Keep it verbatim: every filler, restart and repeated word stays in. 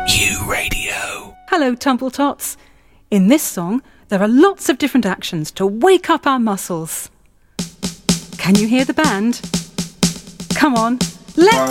U Radio. Hello, Tumbletots. In this song, there are lots of different actions to wake up our muscles. Can you hear the band? Come on, let's